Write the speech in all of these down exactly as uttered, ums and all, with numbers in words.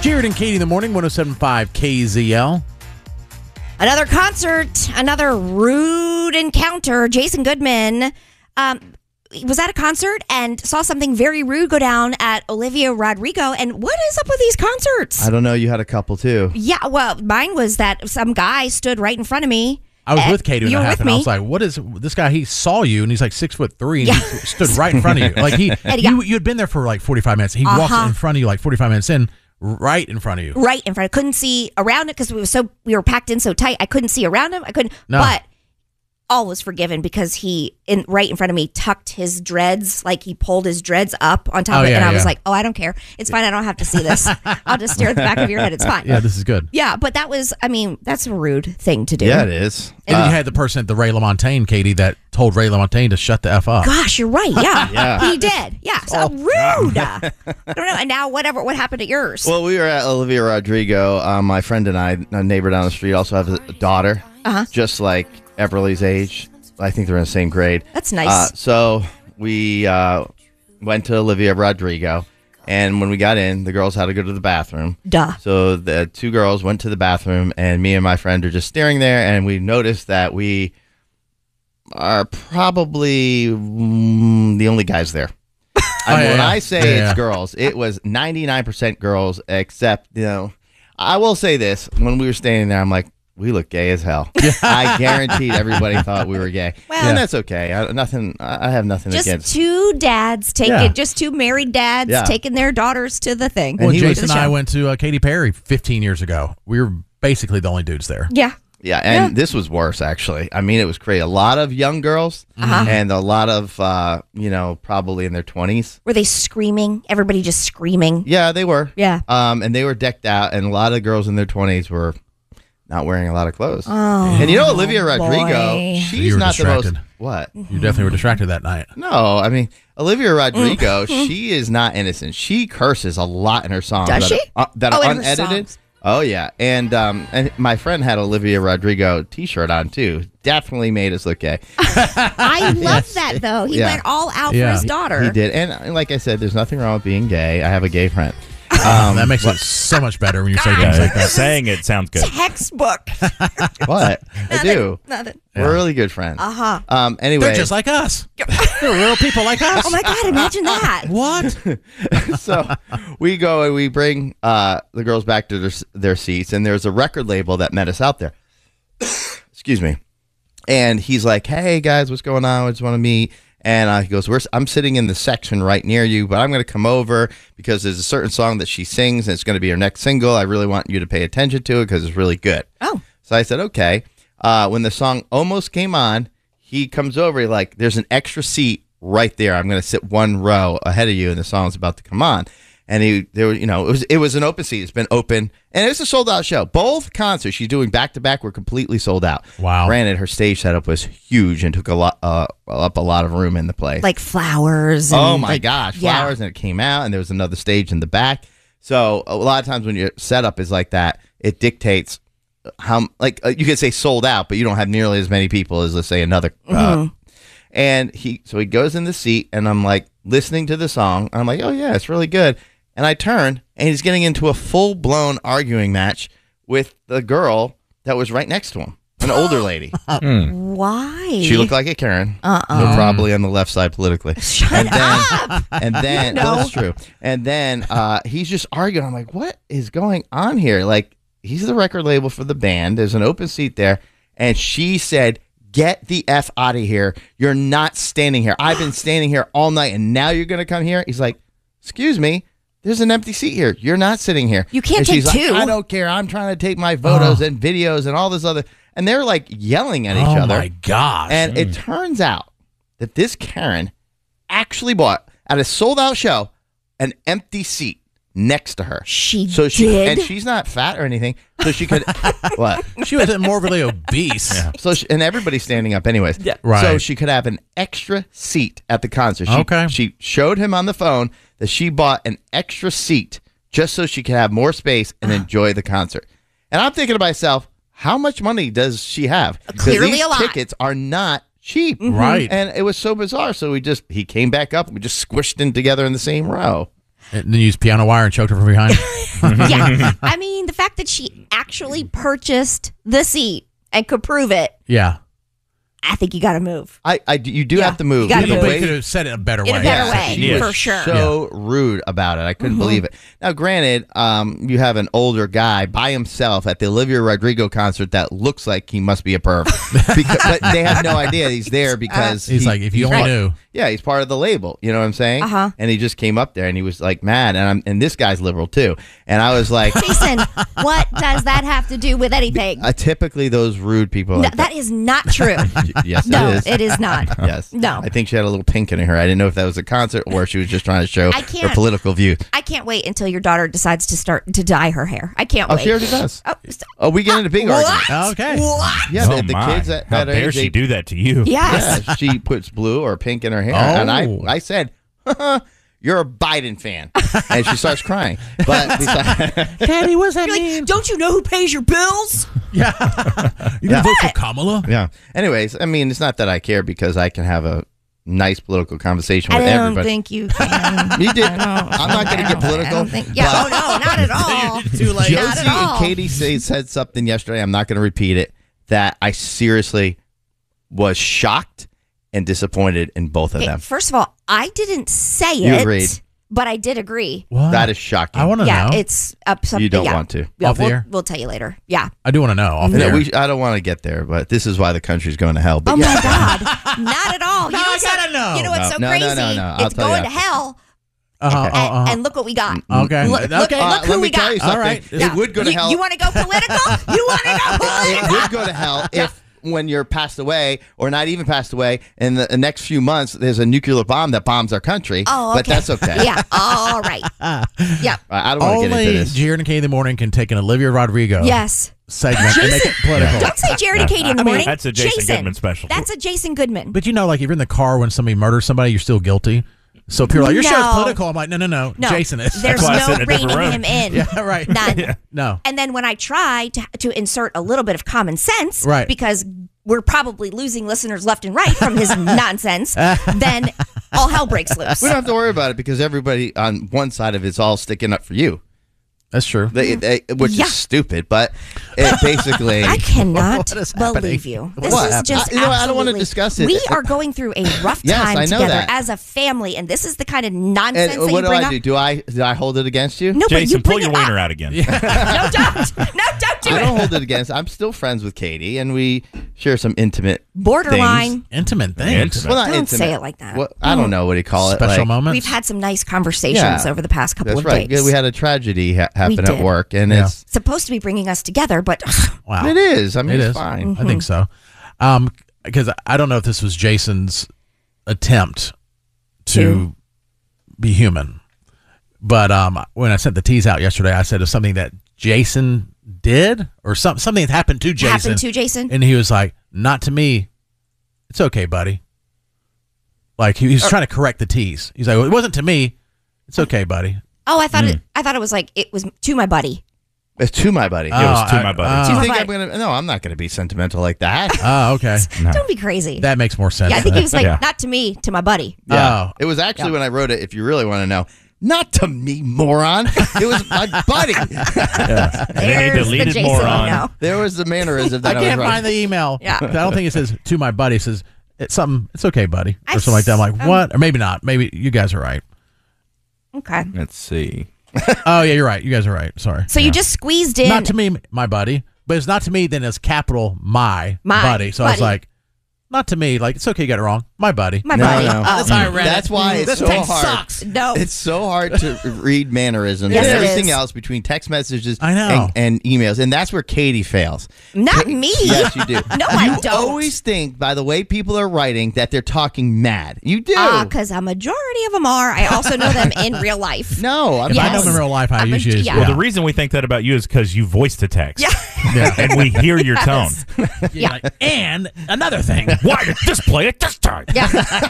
Jared and Katie in the morning, one oh seven point five K Z L. Another concert, another rude encounter. Jason Goodman um, was at a concert and saw something very rude go down at Olivia Rodrigo. And what is up with these concerts? I don't know. You had a couple too. Yeah, well, mine was that some guy stood right in front of me. I was Uh, with Katie when you that were with happened. I me. was like, "What is this guy?" He saw you, and he's like six foot three, and Yeah. he stood right in front of you. Like he, And he you, got- you had been there for like forty-five minutes. He walks Uh-huh. in front of you like forty-five minutes in, right in front of you. Right in front. I couldn't see around it because we were so we were packed in so tight. I couldn't see around him. I couldn't. No. But all was forgiven because he, in right in front of me, tucked his dreads, like he pulled his dreads up on top Oh, of it, yeah, and I was yeah. like, "Oh, I don't care. It's fine. I don't have to see this. I'll just stare at the back of your head. It's fine." Yeah, this is good. Yeah, but that was, I mean, that's a rude thing to do. Yeah, it is. And then Uh, you had the person at the Ray LaMontagne, Katie, that told Ray LaMontagne to shut the F up. Gosh, you're right. Yeah, Yeah. he did. Yeah, so rude. I don't know. And now, whatever, what happened to yours? well, we were at Olivia Rodrigo. Um, my friend and I, a neighbor down the street, also have a daughter, Uh-huh. just like Everly's age. I think they're in the same grade. That's nice. Uh, so we uh, went to Olivia Rodrigo, and when we got in, the girls had to go to the bathroom. Duh. So the two girls went to the bathroom, and me and my friend are just staring there, and we noticed that we are probably mm, the only guys there. I mean, Oh, yeah, when yeah. I say Yeah, it's yeah. girls, it was ninety-nine percent girls, except, you know, I will say this. When we were standing there, I'm like, we look gay as hell. I guaranteed everybody thought we were gay. Well- and that's okay. I, nothing. I I have nothing Just against two dads taking, Yeah. just two married dads Yeah. taking their daughters to the thing. Well, And he was- Jason and I went to uh, Katy Perry fifteen years ago. We were basically the only dudes there. Yeah. Yeah, and this was worse, actually. I mean, it was crazy. A lot of young girls Uh-huh. and a lot of, uh, you know, probably in their twenties. Were they screaming? Everybody just screaming. Yeah, they were. Yeah. Um, and they were decked out, and a lot of girls in their twenties were not wearing a lot of clothes. Oh, and you know, Olivia Rodrigo, boy. You she's were not the most. distracted. What? You definitely were distracted that night. No, I mean, Olivia Rodrigo, she is not innocent. She curses a lot in her songs. Does that she? Are, uh, that Oh, are in her unedited. songs. Oh, yeah. And um, and my friend had Olivia Rodrigo t-shirt on, too. Definitely made us look gay. I love that though. He Yeah. went all out Yeah. for his daughter. He did. And uh, like I said, there's nothing wrong with being gay. I have a gay friend. Um, that makes it so much better when you say things like that. Saying it sounds good. Textbook. What? I do. Nothing. We're really good friends. Uh huh. Um. Anyway, They're just like us. They're real people like us. Oh my God! Imagine that. What? so we go and we bring uh, the girls back to their, their seats, and there's a record label that met us out there. Excuse me. And he's like, "Hey guys, what's going on? I just want to meet." And uh, he goes, We're, I'm sitting in the section right near you, but I'm going to come over because there's a certain song that she sings, and it's going to be her next single. I really want you to pay attention to it because it's really good. Oh. So I said, okay. Uh, when the song almost came on, he comes over, he like, there's an extra seat right there. I'm going to sit one row ahead of you, and the song's about to come on. And he, there was, you know, it was it was an open seat. It's been open, and it was a sold out show. Both concerts she's doing back to back were completely sold out. Wow. Granted, her stage setup was huge and took a lot uh, up a lot of room in the place. Like flowers. And oh my like, gosh, yeah. flowers, and it came out, and there was another stage in the back. So a lot of times when your setup is like that, it dictates how, like uh, you could say sold out, but you don't have nearly as many people as, let's say, another. Uh, Mm-hmm. and he, so he goes in the seat, and I'm like listening to the song. I'm like, oh yeah, it's really good. And I turn, and he's getting into a full blown arguing match with the girl that was right next to him, an older lady. Why? She looked like a Karen. Uh-uh. They're probably on the left side politically. Shut and then, up. And then, You know. well, that's true. And then uh, he's just arguing. I'm like, what is going on here? Like, he's the record label for the band. There's an open seat there. And she said, get the F out of here. You're not standing here. I've been standing here all night, and now you're going to come here? He's like, excuse me. There's an empty seat here. You're not sitting here. You can't and take she's like, two. I don't care. I'm trying to take my photos and videos and all this other. And they're like yelling at each Oh other. my gosh. And it turns out that this Karen actually bought at a sold out show an empty seat next to her. She so she did? and she's not fat or anything, so she could what? She was morbidly obese. So she, and everybody's standing up anyways. Yeah. Right. So she could have an extra seat at the concert. She, Okay. She showed him on the phone that she bought an extra seat just so she could have more space and enjoy the concert. And I'm thinking to myself, how much money does she have? Because Clearly these a lot. tickets are not cheap. Right. And it was so bizarre. So we just he came back up and we just squished in together in the same row. And then used piano wire and choked her from behind. Yeah. I mean, the fact that she actually purchased the seat and could prove it, Yeah. I think you got to move. I, I, you do Yeah, have to move. you gotta The move. But way- you could have said it a better In way. a better Yeah, way, she was for sure. So rude about it. I couldn't believe it. Now, granted, um, you have an older guy by himself at the Olivia Rodrigo concert that looks like he must be a perv, because, but they have no idea he's there because He's he- like, if you he's only part- knew. Yeah, he's part of the label. You know what I'm saying? Uh-huh. And he just came up there and he was like mad, and I'm and this guy's liberal too. And I was like, Jason, what does that have to do with anything? uh, typically those rude people. No, Like that is not true. that. Yes, No, it is. it is not. Yes. No. I think she had a little pink in her hair. I didn't know if that was a concert or she was just trying to show I her can't- political view. I can't wait until your daughter decides to start to dye her hair. I can't Oh, wait. she already does. Oh, so- Oh, we get into big What? arguments. Okay. What? Yeah, oh the, the my. kids at How that dare age, she they- do that to you? Yes. Yeah, she puts blue or pink in her hair, and I, Oh. I said, "You're a Biden fan," and she starts crying. But besides, Daddy, what's that You're like, don't you know who pays your bills? Yeah. You gonna vote for Kamala? yeah. Anyways, I mean, it's not that I care because I can have a nice political conversation I with don't everybody. think you can. You did. I'm not going to get political. I don't think. Yeah. Oh no, not at all. Too late. Not Josie at all. and Katie say, said something yesterday. I'm not going to repeat it. That I seriously was shocked and disappointed in both of Okay, them. first of all, I didn't say You it, agreed. but I did agree. What? That is shocking. I want to Yeah, know. it's up something. You don't yeah. want to. Yeah, Off the we'll, air? we'll tell you later. Yeah. I do want to know. Off No, there. we, I don't want to get there, but this is why the country's going to hell. But Oh yeah. my God, not at all. You No, know I what's so, gotta know. You know what's so No, no, crazy? no, no, no. I'll It's tell you going to after. hell, Uh-huh, and, uh-huh. and look what we got. Okay. Look, look, Okay. look Uh, who let we me tell got. you something. All right. It would go to you, hell. You want to go political? You want to go it political? would go to hell if when you're passed away or not even passed away in the, the next few months there's a nuclear bomb that bombs our country. Oh, okay. But that's okay. Yeah. All right. Yeah. I I don't want to get Only into this. Jared and Katie in the morning can take an Olivia Rodrigo Yes. segment and make it political. Don't say Jared and Katie in the I mean, morning. that's a Jason Goodman special. That's a Jason Goodman. But you know, like if you're in the car when somebody murders somebody, you're still guilty. So people are like, your No. show's political. I'm like, no, no, no. No, Jason is. There's why I no sit in a different reining room. him in. Yeah, right. None. No. And then when I try to to insert a little bit of common sense, Right. because we're probably losing listeners left and right from his nonsense, then all hell breaks loose. We don't have to worry about it because everybody on one side of it's all sticking up for you. That's true. They, they, which Yeah. is stupid, but it basically. I cannot What is happening? believe you. This What is happened? just I- you know, I don't wanna absolutely- discuss it. We are going through a rough Yes, time I know together that. as a family, and this is the kind of nonsense and that what you do bring I up. do? Do I did I hold it against you? No, but you Jason, pull bring your it wiener up. out again. No, don't. No, don't do I it. don't hold it against. I'm still friends with Katie, and we share some intimate Borderline. things. Intimate things. Intimate. Well, not Don't intimate. say it like that. What, I don't know what he call it. Special like, moments. We've had some nice conversations Yeah. over the past couple That's of right. days. Yeah, we had a tragedy ha- happen at did. work, and Yeah. it's supposed to be bringing us together, but Wow. it is. I mean, It it's is. fine. I think so. Um, because I don't know if this was Jason's attempt to To? be human, but um, when I sent the tease out yesterday, I said it was something that Jason did or some, something that happened to Jason. happened to Jason. And he was like, "Not to me. It's okay, buddy." Like he, he was trying to correct the tease. He's like, well, "It wasn't to me. It's okay, buddy." Oh, I Hmm. thought it. I thought it was like it was to my buddy. It's to my buddy. It was to I- my buddy. oh. Do you my think buddy. I'm gonna? No, I'm not gonna be sentimental like that. Oh, okay. Don't be crazy. That makes more sense. yeah, I think he was like Yeah. not to me, to my buddy. Yeah. Oh. It was actually when I wrote it. If you really want to know, not to me, moron. It was my buddy. And then he There's the deleted Jason more we on. know. There was the mannerism I that I, was can't writing. find the email. Yeah. I don't think it says to my buddy. It says it's something. It's okay, buddy, I or something like that. I'm like, s- what? Or maybe not. Maybe you guys are right. Okay. Let's see. Oh yeah, you're right. You guys are right. Sorry. So you just squeezed in. Not to me, my buddy, but it's not to me. Then it's capital my, My buddy. So I was buddy. like, not to me. Like it's okay. You got it wrong. My buddy. My No, buddy. no. Oh. That's how I read That's it. why it's this so text hard. sucks. No. It's so hard to read mannerisms Yes, and it everything is. else between text messages I know. And, and emails. And that's where Katie fails. Not me. Yes, you do. No, I you don't. always think by the way people are writing that they're talking mad. You do. Because a majority of them are. I also know them in real life. no, I'm If I know Yes. them in real life, I I'm a- usually yeah. Well, the reason we think that about you is because you voice to text. Yeah. yeah. And we hear your tone. Yeah, like, and another thing. Why did this play at this time? Yeah.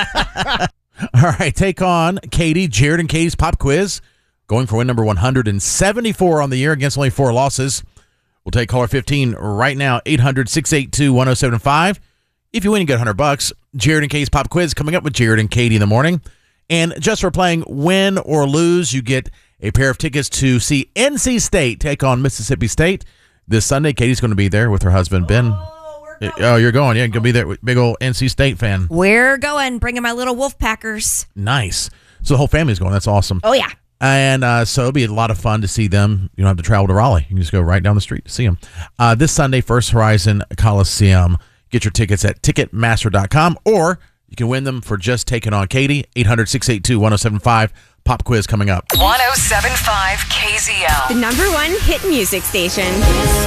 All right, take on Katie, Jared, and Katie's pop quiz. Going for win number one hundred seventy-four on the year against only four losses. We'll take caller fifteen right now, eight hundred, six eight two, one oh seven five. If you win, you get one hundred bucks. Jared and Katie's pop quiz coming up with Jared and Katie in the morning. And just for playing win or lose, you get a pair of tickets to see N C State take on Mississippi State this Sunday. Katie's going to be there with her husband, Ben. Oh, you're going. Yeah, you're going to be there. Big old N C State fan. We're going. Bringing my little Wolfpackers. Nice. So the whole family's going. That's awesome. Oh, yeah. And uh, so it'll be a lot of fun to see them. You don't have to travel to Raleigh. You can just go right down the street to see them. Uh, this Sunday, First Horizon Coliseum. Get your tickets at Ticketmaster dot com, or you can win them for just taking on Katie. eight hundred, six eight two, one oh seven five. Pop quiz coming up. one oh seven point five K Z L. The number one hit music station.